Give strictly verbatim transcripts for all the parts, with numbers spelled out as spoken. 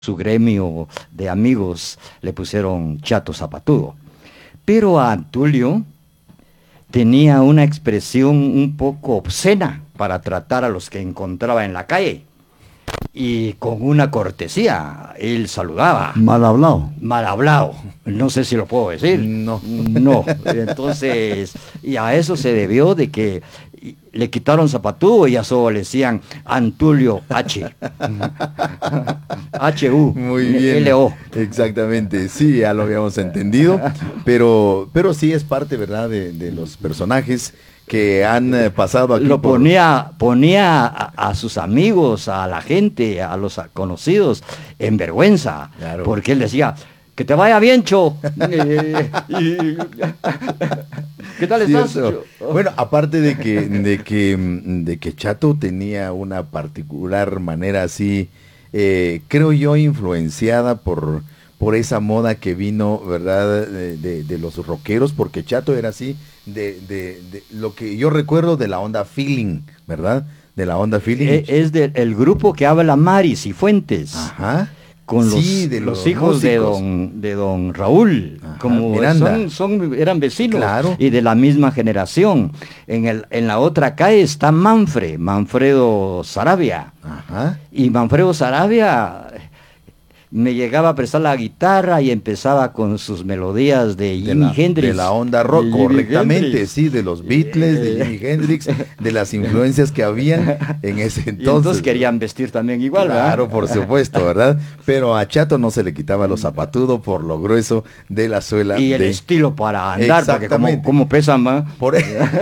su gremio de amigos le pusieron Chato Zapatudo. Pero a Antulio tenía una expresión un poco obscena para tratar a los que encontraba en la calle. Y con una cortesía, él saludaba. Mal hablado. Mal hablado, no sé si lo puedo decir. No. No, entonces, y a eso se debió de que le quitaron Zapatudo y ya solo le decían Antulio H. H U. Muy bien. L O. Exactamente, sí, ya lo habíamos entendido, pero, pero sí es parte, ¿verdad?, de, de los personajes que han eh, pasado aquí. Lo por... ponía, ponía a, a sus amigos, a la gente, a los conocidos, en vergüenza, Claro. porque él decía, que te vaya bien, Cho. Eh, y- ¿Qué tal estás, Cierto. Cho? Bueno, aparte de que, de que, de que Chato tenía una particular manera así, eh, creo yo, influenciada por, por esa moda que vino, ¿verdad?, de, de- de los rockeros, porque Chato era así, de, de, de lo que yo recuerdo de la onda feeling, ¿verdad? De la onda feeling. Eh, Es del el grupo que habla Maris y Fuentes. Ajá. Con los, Sí, de los los hijos de músicos. don, de don Raúl, Ajá, como Miranda. son, son, eran vecinos Claro. y de la misma generación. En, el, en la otra calle está Manfre, Manfredo Sarabia. Ajá. Y Manfredo Sarabia me llegaba a prestar la guitarra y empezaba con sus melodías de De Jimi la, Hendrix. de la onda rock, De Jimi correctamente, Hendrix. sí, de los Beatles, de Eh. Jimi Hendrix, de las influencias que habían en ese Y entonces. entonces querían vestir también igual, ¿verdad? Claro, por supuesto, ¿verdad? Pero a Chato no se le quitaba lo zapatudo por lo grueso de la suela. Y el de... estilo para andar, porque como, Exactamente. como pesan, ¿va? Por,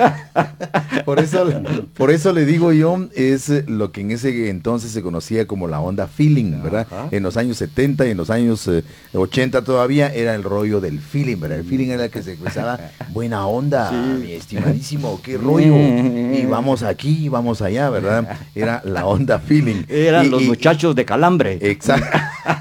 por eso, por eso le digo yo, es lo que en ese entonces se conocía como la onda feeling, ¿verdad? Ajá. En los años setenta y en los años eh, ochenta todavía era el rollo del feeling, ¿verdad? El feeling era el que se expresaba, buena onda, Sí. mi estimadísimo, qué rollo, y vamos aquí, y vamos allá, ¿verdad? Era la onda feeling. Eran Y- los y- muchachos de Calambre. Exacto.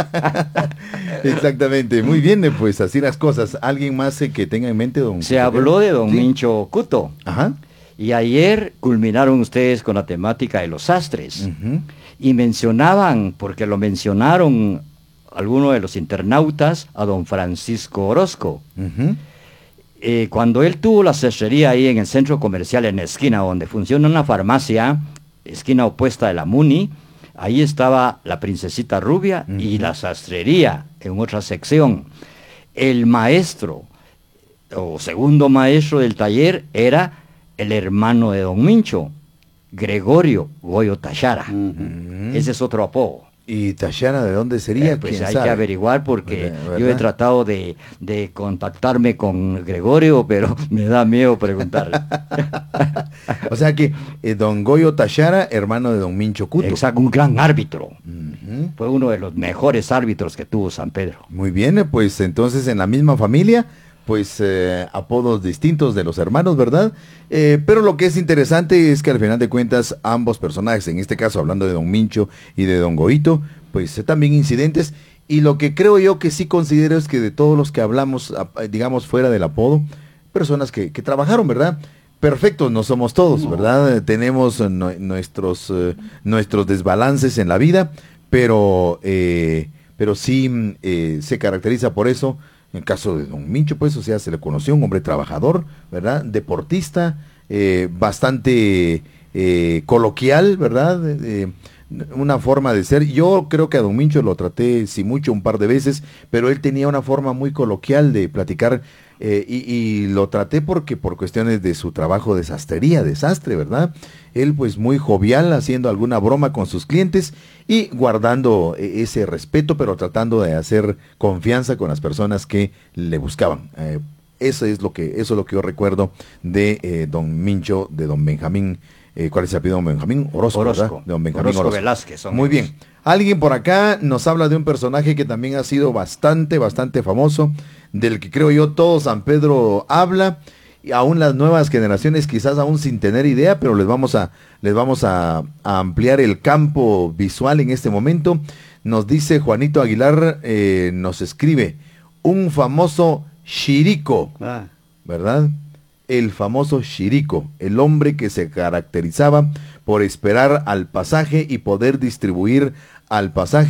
Exactamente, muy bien, eh, pues así las cosas. ¿Alguien más eh, que tenga en mente, don Se José habló Pedro? de don Sí. Mincho Cuto. Ajá. Y ayer culminaron ustedes con la temática de los sastres. Ujú. Y mencionaban, porque lo mencionaron algunos de los internautas, a don Francisco Orozco. Ujú. Eh, cuando él tuvo la sastrería ahí en el centro comercial, en la esquina donde funciona una farmacia, esquina opuesta de la Muni, ahí estaba la Princesita Rubia y Ujú. la sastrería en otra sección. El maestro, o segundo maestro del taller, era el hermano de don Mincho, Gregorio Goyo Tachara. Ujú. Ese es otro apodo. ¿Y Tachara de dónde sería? Eh, pues ¿Quién hay sabe? que averiguar porque ¿Verdad? yo he tratado de, de contactarme con Gregorio, pero me da miedo preguntar. O sea que eh, don Goyo Tachara, hermano de don Mincho Cuto. Exacto, un gran árbitro. Ujú. Fue uno de los mejores árbitros que tuvo San Pedro. Muy bien, eh, pues entonces en la misma familia, pues eh, apodos distintos de los hermanos, ¿verdad? Eh, pero lo que es interesante es que al final de cuentas ambos personajes, en este caso hablando de don Mincho y de don Goito, pues eh, también incidentes. Y lo que creo yo que sí considero es que de todos los que hablamos, a- digamos fuera del apodo, personas que, que trabajaron, ¿verdad? Perfectos no somos todos, ¿verdad? Eh, Tenemos eh, nue- nuestros, eh, nuestros desbalances en la vida, pero, eh, pero sí mm, eh, se caracteriza por eso. En el caso de don Mincho, pues, o sea, se le conoció un hombre trabajador, ¿verdad? Deportista, eh, bastante eh, coloquial, ¿verdad? Eh, una forma de ser. Yo creo que a don Mincho lo traté, si mucho, un par de veces, pero él tenía una forma muy coloquial de platicar eh, y, y lo traté porque por cuestiones de su trabajo de sastrería, de sastre, ¿verdad? Él pues muy jovial, haciendo alguna broma con sus clientes y guardando eh, ese respeto, pero tratando de hacer confianza con las personas que le buscaban. Eh, eso es lo que, eso es lo que yo recuerdo de eh, don Mincho, de don Benjamín. Eh, ¿Cuál es el apellido? Don Benjamín Orozco, Orozco. ¿verdad? De don Benjamín Orozco Orozco. Velázquez son Muy ellos. bien. Alguien por acá nos habla de un personaje que también ha sido bastante, bastante famoso, del que creo yo todo San Pedro habla, y aún las nuevas generaciones quizás aún sin tener idea, pero les vamos a, les vamos a, a ampliar el campo visual en este momento. Nos dice Juanito Aguilar, eh, nos escribe, un famoso Chirico, Ah, ¿verdad? El famoso Chirico, el hombre que se caracterizaba por esperar al pasaje y poder distribuir al pasaje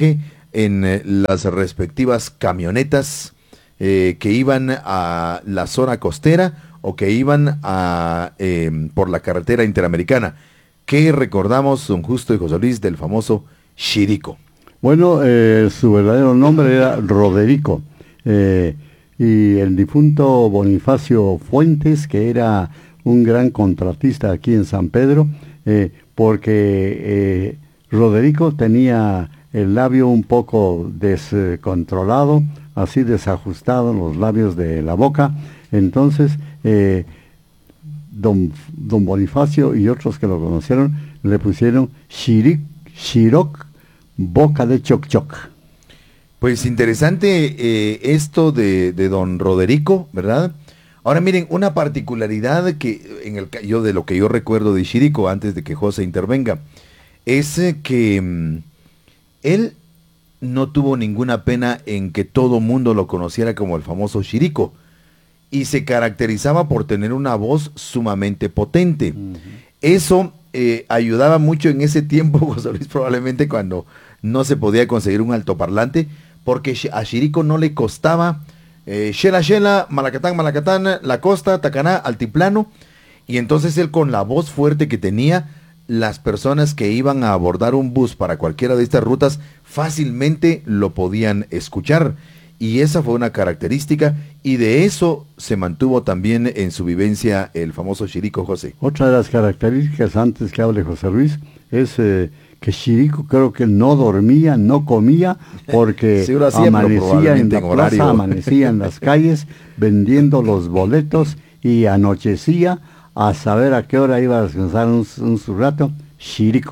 en eh, las respectivas camionetas eh, que iban a la zona costera o que iban a, eh, por la carretera interamericana. ¿Qué recordamos, don Justo y José Luis, del famoso Chirico? Bueno, eh, su verdadero nombre era Roderico, eh, y el difunto Bonifacio Fuentes, que era un gran contratista aquí en San Pedro, eh, porque eh, Roderico tenía el labio un poco descontrolado, así desajustado los labios de la boca. Entonces, eh, don, don Bonifacio y otros que lo conocieron le pusieron Chiric, Chiroc, boca de choc choc. Pues interesante eh, esto de, de don Roderico, ¿verdad? Ahora miren, una particularidad que en el yo de lo que yo recuerdo de Chirico, antes de que José intervenga, es eh, que mm, él no tuvo ninguna pena en que todo mundo lo conociera como el famoso Chirico, y se caracterizaba por tener una voz sumamente potente. Uh-huh. Eso eh, ayudaba mucho en ese tiempo, José Luis, probablemente cuando no se podía conseguir un altoparlante, porque a Chirico no le costaba eh, Shela Shela, Malacatán, Malacatán, La Costa, Tacaná, Altiplano, y entonces él, con la voz fuerte que tenía, las personas que iban a abordar un bus para cualquiera de estas rutas fácilmente lo podían escuchar, y esa fue una característica, y de eso se mantuvo también en su vivencia el famoso Chirico, José. Otra de las características, antes que hable José Luis, es eh, que Chirico creo que no dormía, no comía, porque sí, amanecía en la plaza, amanecía en las calles vendiendo los boletos, y anochecía a saber a qué hora iba a descansar un, un su rato. Chirico.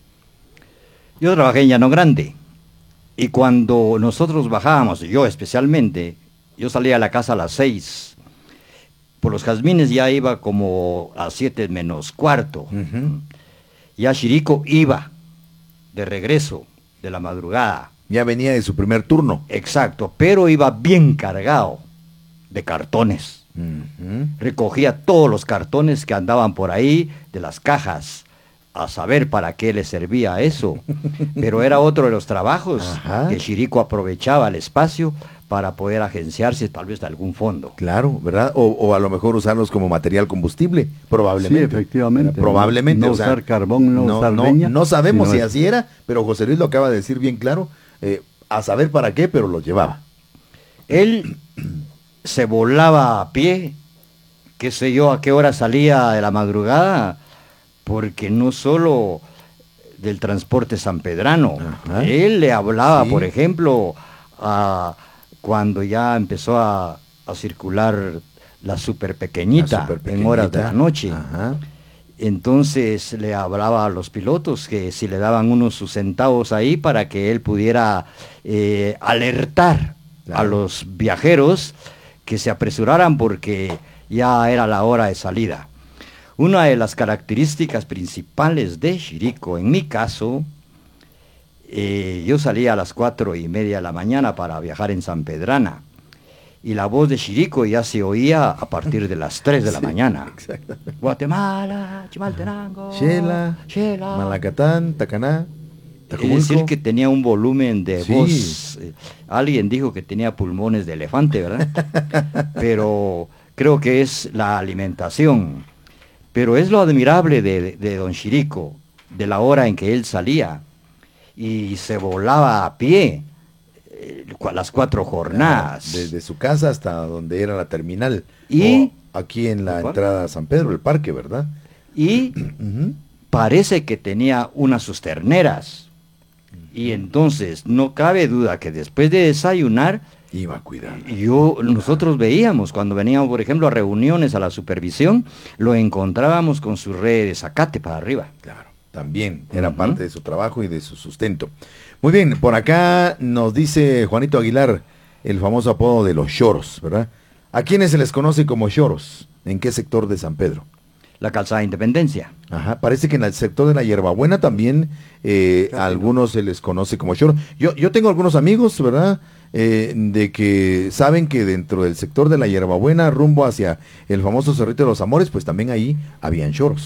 Yo trabajé en Llano Grande, y cuando nosotros bajábamos, yo especialmente, yo salía a la casa a las seis, por los jazmines ya iba como a siete menos cuarto, uh-huh. Ya Chirico iba de regreso de la madrugada. Ya venía de su primer turno. Exacto, pero iba bien cargado de cartones. Uh-huh. Recogía todos los cartones que andaban por ahí de las cajas, a saber para qué le servía eso. Pero era otro de los trabajos. Ajá. Que Chirico aprovechaba el espacio para poder agenciarse tal vez de algún fondo. Claro, ¿verdad? O, o a lo mejor usarlos como material combustible, probablemente. Sí, efectivamente. Probablemente. No, no o sea, usar carbón, no, no usar no, leña. No sabemos si es... así era, pero José Luis lo acaba de decir bien claro, eh, a saber para qué, pero los llevaba. Él se volaba a pie, qué sé yo, a qué hora salía de la madrugada, porque no solo del transporte sanpedrano, ajá, él le hablaba, sí, por ejemplo, a, cuando ya empezó a, a circular la super pequeñita, la super pequeñita en horas de la noche. Ajá. Entonces le hablaba a los pilotos que si le daban unos sus centavos ahí para que él pudiera eh, alertar, claro, a los viajeros que se apresuraran porque ya era la hora de salida. Una de las características principales de Chirico, en mi caso, eh, yo salía a las cuatro y media de la mañana para viajar en San Pedrana, y la voz de Chirico ya se oía a partir de las tres de la sí, mañana. Guatemala, Chimaltenango, Shela, Shela, Malacatán, Tacaná. Es decir, que tenía un volumen de sí, voz. Eh, alguien dijo que tenía pulmones de elefante, ¿verdad? Pero creo que es la alimentación. Pero es lo admirable de, de, de don Chirico, de la hora en que él salía y se volaba a pie eh, las cuatro jornadas. Desde su casa hasta donde era la terminal. Y o aquí en la entrada a San Pedro, el parque, ¿verdad? Y uh-huh, parece que tenía unas sus terneras. Uh-huh. Y entonces no cabe duda que después de desayunar, iba a cuidar. Yo, nosotros veíamos cuando veníamos, por ejemplo, a reuniones, a la supervisión, lo encontrábamos con su red de zacate para arriba. Claro, también era uh-huh, parte de su trabajo y de su sustento. Muy bien, por acá nos dice Juanito Aguilar, el famoso apodo de los choros, ¿verdad? ¿A quiénes se les conoce como choros? ¿En qué sector de San Pedro? La calzada Independencia. Ajá, parece que en el sector de la Hierbabuena también eh, a algunos se les conoce como choros. Yo, yo tengo algunos amigos, ¿verdad?, Eh, de que saben que dentro del sector de la Hierbabuena, rumbo hacia el famoso Cerrito de los Amores, pues también ahí habían choros.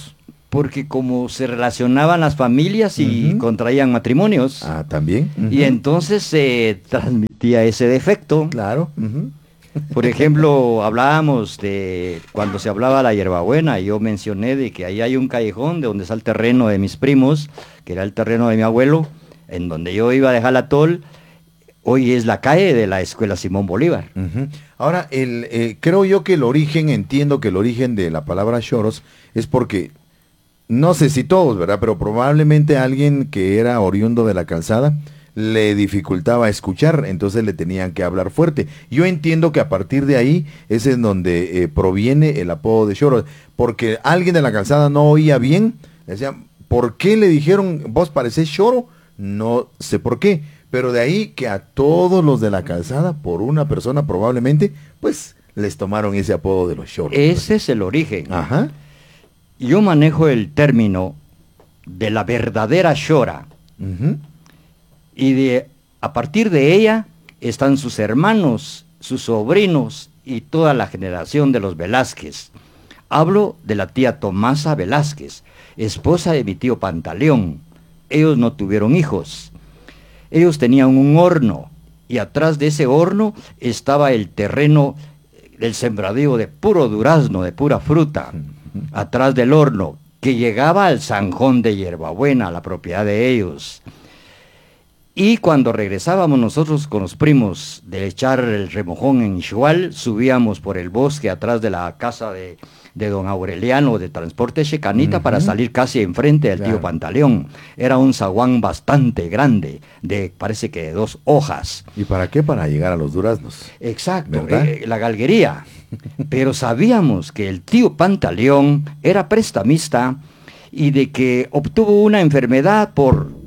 porque como se relacionaban las familias y Ujú. contraían matrimonios, Ah, también. Ujú. y entonces se transmitía ese defecto. Claro. Ujú. Por ejemplo, hablábamos de cuando se hablaba de la hierbabuena, y yo mencioné de que ahí hay un callejón de donde está el terreno de mis primos, que era el terreno de mi abuelo, en donde yo iba de Jalatol. Hoy es la calle de la Escuela Simón Bolívar. Ujú. Ahora, el, eh, creo yo que el origen, entiendo que el origen de la palabra choros es porque, no sé si todos, ¿verdad? Pero probablemente alguien que era oriundo de la calzada le dificultaba escuchar, entonces le tenían que hablar fuerte. Yo entiendo que a partir de ahí es en donde eh, proviene el apodo de choros, porque alguien de la calzada no oía bien, decía, ¿por qué le dijeron, vos parecés choro? No sé por qué. Pero de ahí que a todos los de la calzada, por una persona probablemente, pues les tomaron ese apodo de los choros. Ese es el origen. Ajá. Yo manejo el término de la verdadera chora, Ujú. y de a partir de ella están sus hermanos, sus sobrinos y toda la generación de los Velázquez. Hablo de la tía Tomasa Velázquez, esposa de mi tío Pantaleón. Ellos no tuvieron hijos. Ellos tenían un horno, y atrás de ese horno estaba el terreno del sembradío de puro durazno, de pura fruta, atrás del horno, que llegaba al zanjón de hierbabuena, la propiedad de ellos. Y cuando regresábamos nosotros con los primos de echar el remojón en Ixhual, subíamos por el bosque atrás de la casa de, de don Aureliano de Transporte Checanita, Ujú. para salir casi enfrente del Claro. tío Pantaleón. Era un zaguán bastante grande, de parece que de dos hojas. ¿Y para qué? Para llegar a los duraznos. Exacto, ¿Verdad? eh, la galguería. Pero sabíamos que el tío Pantaleón era prestamista y de que obtuvo una enfermedad por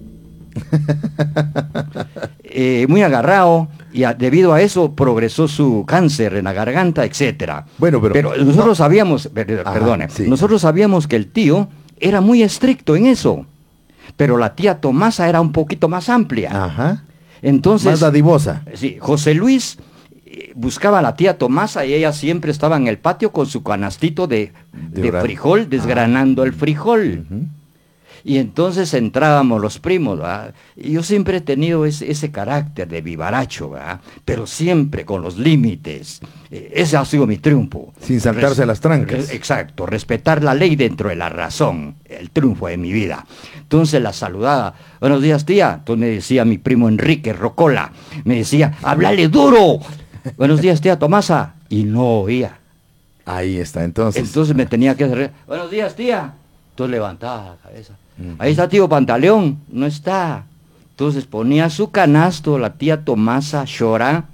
eh, muy agarrado, y a- debido a eso progresó su cáncer en la garganta, etcétera. Bueno, pero- nosotros sabíamos, per- Ajá, perdone, sí. nosotros sabíamos que el tío era muy estricto en eso, pero la tía Tomasa era un poquito más amplia. Ajá. Entonces, Más dadivosa. sí, José Luis eh, buscaba a la tía Tomasa, y ella siempre estaba en el patio con su canastito de, De de orar. frijol, desgranando el frijol. Ujú. Y entonces entrábamos los primos, ¿verdad? Y yo siempre he tenido ese, ese carácter de vivaracho, ¿verdad? Pero siempre con los límites. Eh, ese ha sido mi triunfo. Sin saltarse Res- las trancas. res- Exacto, respetar la ley dentro de la razón, el triunfo de mi vida. Entonces la saludaba, buenos días tía. Entonces me decía mi primo Enrique Rocola, me decía, háblale duro. Buenos días tía Tomasa. Y no oía. Ahí está, entonces. Entonces me tenía que hacer, buenos días tía. Entonces levantaba la cabeza. Ujú. Ahí está tío Pantaleón, no está. Entonces ponía su canasto, la tía Tomasa Chora,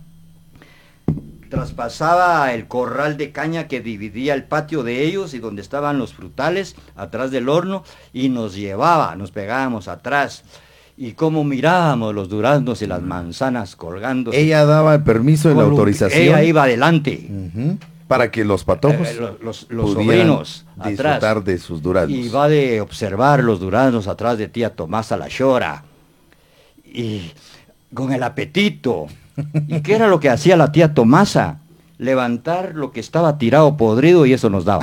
traspasaba el corral de caña que dividía el patio de ellos y donde estaban los frutales, atrás del horno, y nos llevaba, nos pegábamos atrás. Y cómo mirábamos los duraznos y las manzanas colgando. Ella daba el permiso y la autorización. Ella iba adelante. Ujú. Para que los patojos Eh, los los- los pudieran sobrinos disfrutar atrás. de sus duraznos. Y va de observar los duraznos atrás de tía Tomasa la Chora. Y con el apetito. ¿Y qué era lo que hacía la tía Tomasa? Levantar lo que estaba tirado podrido, y eso nos daba.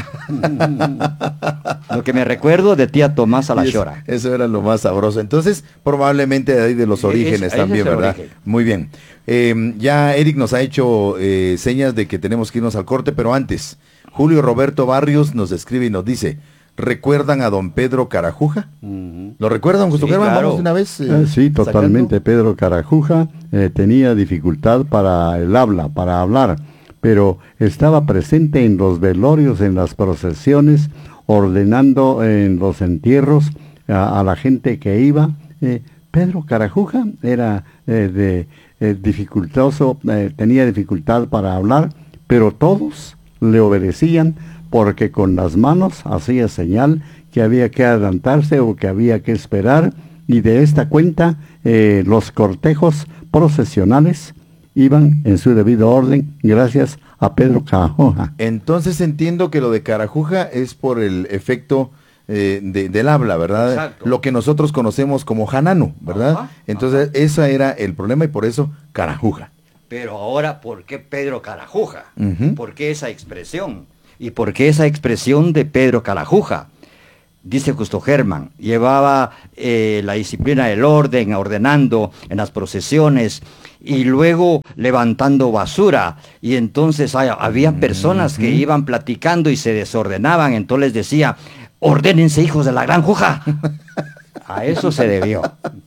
Lo que me recuerdo de tía Tomasa la Y eso, Chora. eso era lo más sabroso. Entonces, probablemente de ahí de los E- orígenes ese- ese también, es el ¿verdad? origen. Muy bien. Eh, ya Eric nos ha hecho eh, señas de que tenemos que irnos al corte, pero antes, Julio Roberto Barrios nos escribe y nos dice, ¿recuerdan a don Pedro Carajuja? ¿Lo recuerdan, Justo Sí, Germán? claro. Vamos de una vez. eh, Eh, sí, totalmente. sacando. Pedro Carajuja eh, tenía dificultad para el habla, para hablar, pero estaba presente en los velorios, en las procesiones, ordenando en los entierros a, a la gente que iba. Eh, Pedro Carajuja era eh, de eh, dificultoso, eh, tenía dificultad para hablar, pero todos le obedecían porque con las manos hacía señal que había que adelantarse o que había que esperar, y de esta cuenta eh, los cortejos procesionales iban en su debido orden gracias a Pedro Carajuja. Entonces entiendo que lo de Carajuja es por el efecto eh, de- del habla, ¿verdad? Exacto. Lo que nosotros conocemos como janano, ¿verdad? Ajá, Entonces ese era el problema y por eso Carajuja. Pero ahora, ¿por qué Pedro Carajuja? Ujú. ¿Por qué esa expresión? ¿Y por qué esa expresión de Pedro Carajuja? dice Justo Germán, llevaba eh, la disciplina del orden, ordenando en las procesiones y luego levantando basura. Y entonces hay, había personas que iban platicando y se desordenaban, entonces les decía, ordénense, hijos de la gran juja. A eso se debió.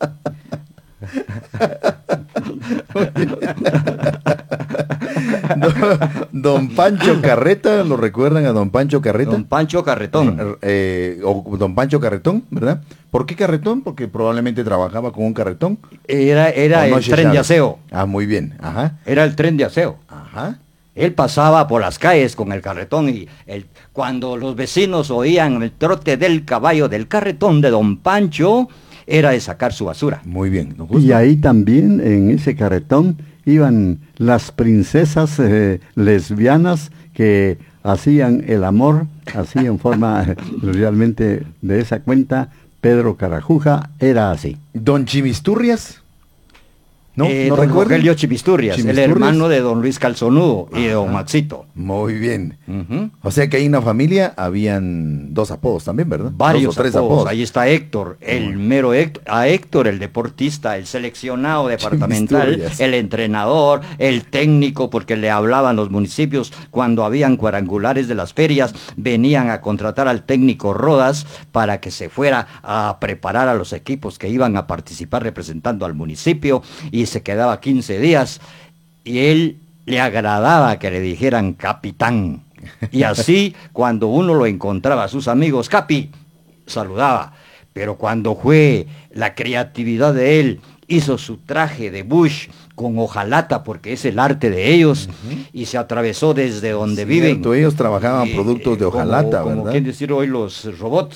Don Pancho Carreta, ¿lo recuerdan a Don Pancho Carreta? Don Pancho Carretón. Eh, o Don Pancho Carretón, ¿verdad? ¿Por qué carretón? Porque probablemente trabajaba con un carretón. Era, era el Noche tren de Chávez. aseo. Ah, muy bien, ajá. Era el tren de aseo. Ajá. Él pasaba por las calles con el carretón y el, cuando los vecinos oían el trote del caballo del carretón de Don Pancho, era de sacar su basura. Muy bien. ¿No gusta? Y ahí también, en ese carretón, iban las princesas eh, lesbianas que hacían el amor, así en forma eh, realmente de esa cuenta. Pedro Carajuja era así. Don Chimisturrias. ¿No? Eh, ¿No don recuerdan? Rogelio Chimisturrias, el Chimisturrias. hermano de don Luis Calzonudo y de don Maxito. Muy bien. Ujú. O sea que ahí en la familia habían dos apodos también, ¿verdad? Varios dos o tres apodos. apodos. Ahí está Héctor, el mero Héctor, a Héctor, el deportista, el seleccionado departamental, Chimisturrias. el entrenador, el técnico, porque le hablaban los municipios cuando habían cuadrangulares de las ferias, venían a contratar al técnico Rodas para que se fuera a preparar a los equipos que iban a participar representando al municipio, y se quedaba quince días, y él le agradaba que le dijeran capitán. Y así, cuando uno lo encontraba a sus amigos, Capi, saludaba. Pero cuando fue la creatividad de él, hizo su traje de Bush con hojalata, porque es el arte de ellos, uh-huh. y se atravesó desde donde Cierto, viven. ellos trabajaban Y, productos de como- hojalata, como, ¿verdad? quieren decir hoy los robots.